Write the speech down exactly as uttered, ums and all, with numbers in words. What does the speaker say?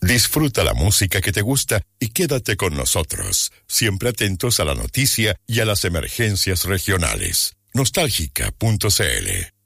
Disfruta la música que te gusta y quédate con nosotros, siempre atentos a la noticia y a las emergencias regionales. nostálgica punto c l